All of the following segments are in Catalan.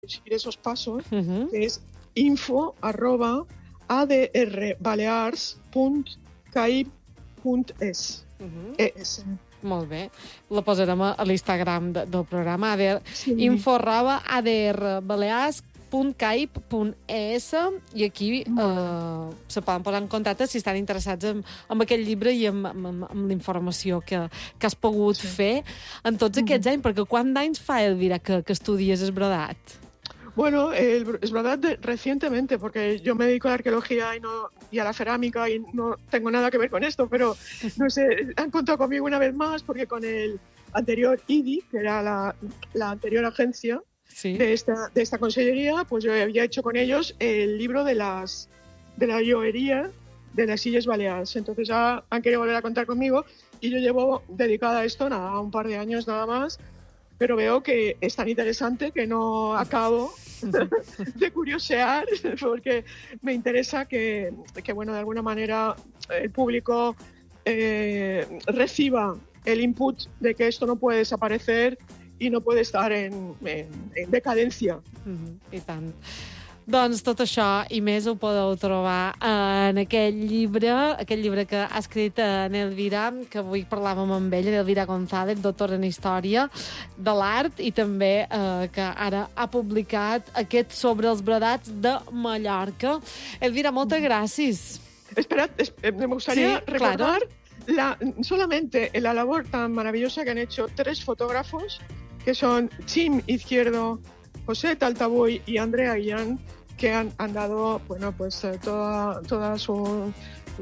seguir esos pasos, que es info@adrbalears.caib.es. Molt bé. La posarem a l'Instagram del programa, Sí. info@adrbalears.caib.es, i aquí se poden posar en contacte si estan interessats en aquest llibre i amb la informació que has pogut fer en tots aquests anys, perquè quants anys fa, Elvira, que estudies el brodat? Bueno, es verdad, recientemente, porque yo me dedico a la arqueología y a la cerámica y no tengo nada que ver con esto, pero no sé, han contado conmigo una vez más porque con el anterior IDI, que era la anterior agencia de esta consellería, pues yo había hecho con ellos el libro de la joyería de las Illes Balears. Entonces ya han querido volver a contar conmigo y yo llevo dedicada a esto un par de años nada más. Pero veo que es tan interesante que no acabo de curiosear, porque me interesa que bueno, de alguna manera el público reciba el input de que esto no puede desaparecer y no puede estar en decadencia. I tant. Doncs tot això i més ho podeu trobar en aquest llibre que ha escrit Elvira, que avui parlàvem amb ella, Elvira González, doctora en Història de l'Art, i també que ara ha publicat aquest sobre els brodats de Mallorca. Elvira, moltes gràcies. Esperad, me gustaría recordar solamente la labor tan maravillosa que han hecho 3 fotógrafos, que son Chim Izquierdo, José Taltabuy y Andrea Guillán, que han dado, bueno, pues toda su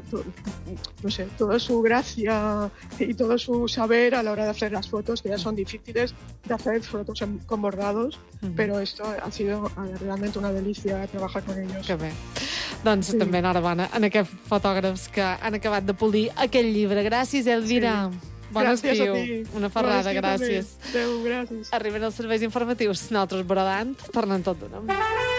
gracia y todo su saber a la hora de hacer las fotos, que ya son difíciles de hacer fotos con bordados, pero esto ha sido realmente una delicia trabajar con ellos. Que bé. Doncs també enhorabona en aquests fotògrafs que han acabat de polir aquest llibre. Gràcies, Elvira. Bon estiu. Una ferrada, gràcies. Adéu, gràcies. Arriben els serveis informatius. Nosaltres brodant, tornem tot d'una.